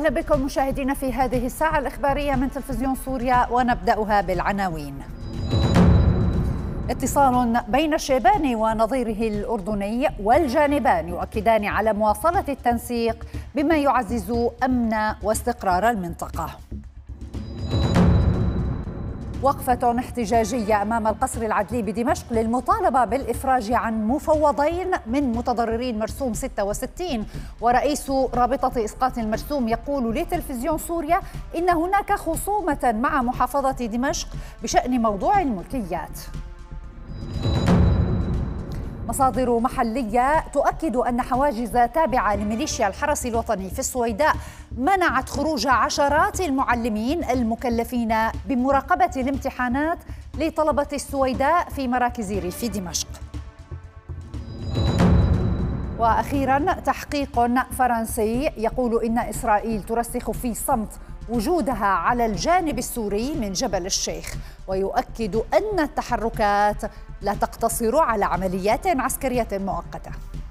أهلا بكم مشاهدينا في هذه الساعة الإخبارية من تلفزيون سوريا، ونبدأها بالعناوين. اتصال بين الشيباني ونظيره الأردني، والجانبان يؤكدان على مواصلة التنسيق بما يعزز أمن واستقرار المنطقة. وقفة احتجاجية أمام القصر العدلي بدمشق للمطالبة بالإفراج عن مفوضين من متضررين مرسوم 66، ورئيس رابطة إسقاط المرسوم يقول لتلفزيون سوريا إن هناك خصومة مع محافظة دمشق بشأن موضوع الملكيات. مصادر محلية تؤكد أن حواجز تابعة لميليشيا الحرس الوطني في السويداء منعت خروج عشرات المعلمين المكلفين بمراقبة الامتحانات لطلبة السويداء في مراكز ريف دمشق. وأخيرا تحقيق فرنسي يقول إن إسرائيل ترسخ في صمت وجودها على الجانب السوري من جبل الشيخ، ويؤكد أن التحركات لا تقتصر على عمليات عسكرية مؤقتة.